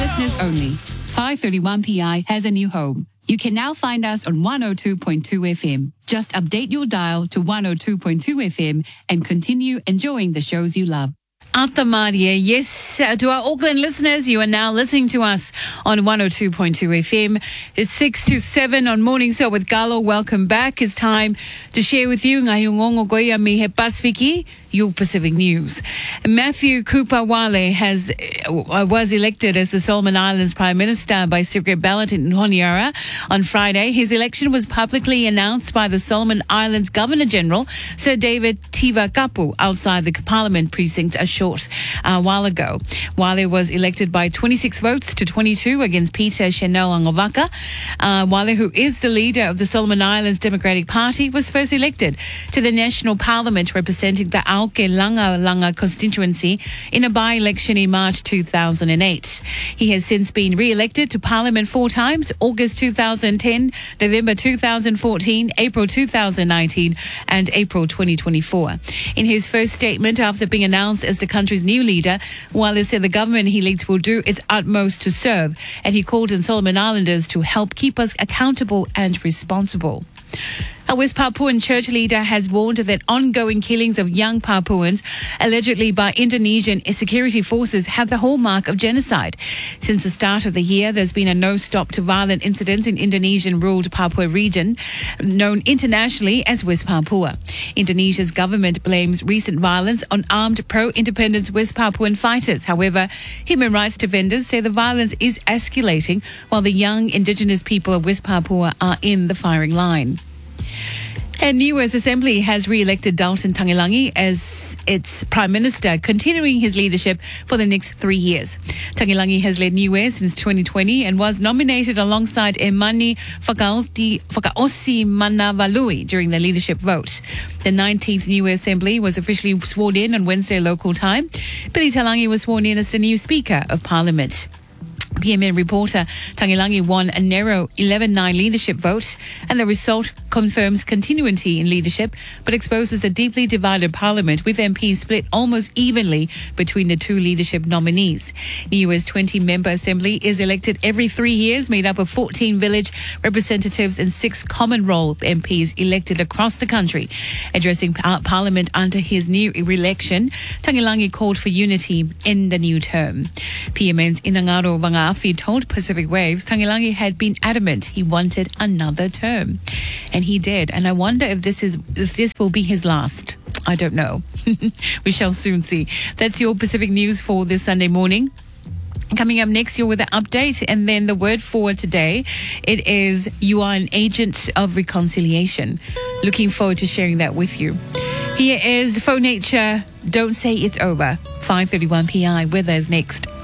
listeners only. 531 PI has a new home. You can now find us on 102.2 FM. Just update your dial to 102.2 FM and continue enjoying the shows you love. Atamaria, yes, to our Auckland listeners, you are now listening to us on 102.2 FM. It's 6 to 7 on Morning Show with Galo. Welcome back. It's time to share with you ngayong ngogoya mi he Pasifiki, your Pacific News. Matthew Cooper Wale was elected as the Solomon Islands Prime Minister by secret ballot in Honiara on Friday. His election was publicly announced by the Solomon Islands Governor General, Sir David Tiva Kapu, outside the Parliament precinct a short while ago. Wale was elected by 26 votes to 22 against Peter Shenel-Angovaka. Wale, who is the leader of the Solomon Islands Democratic Party, was first elected to the National Parliament representing the Auke Langa constituency in a by-election in March 2008. He has since been re-elected to Parliament 4 times: August 2010, November 2014, April 2019 and April 2024. In his first statement after being announced as the country's new leader, Wale said the government he leads will do its utmost to serve, and he called on Solomon Islanders to help keep us accountable and responsible. A West Papuan church leader has warned that ongoing killings of young Papuans, allegedly by Indonesian security forces, have the hallmark of genocide. Since the start of the year, there's been a no-stop to violent incidents in Indonesian-ruled Papua region, known internationally as West Papua. Indonesia's government blames recent violence on armed pro-independence West Papuan fighters. However, human rights defenders say the violence is escalating while the young indigenous people of West Papua are in the firing line. And Niue's Assembly has re-elected Dalton Tangilangi as its Prime Minister, continuing his leadership for the next 3 years. Tangilangi has led Niue since 2020 and was nominated alongside Emani Whakaosi Manavalui during the leadership vote. The 19th Niue Assembly was officially sworn in on Wednesday local time. Billy Talangi was sworn in as the new Speaker of Parliament. PMN reporter Tangilangi won a narrow 11-9 leadership vote, and the result confirms continuity in leadership but exposes a deeply divided parliament with MPs split almost evenly between the two leadership nominees. Niue's 20-member assembly is elected every 3 years, made up of 14 village representatives and 6 common role MPs elected across the country. Addressing parliament under his new re-election, Tangilangi called for unity in the new term. PMN's Inangaro Vangafi told Pacific Waves Tangilangi had been adamant he wanted another term, and he did. And I wonder if this will be his last. I don't know. We shall soon see. That's your Pacific News for this Sunday morning. Coming up next, you're with an update, and then the word for today, it is you are an agent of reconciliation. Looking forward to sharing that with you. Here is Faux Nature, Don't Say It's Over. 531 PI with us next.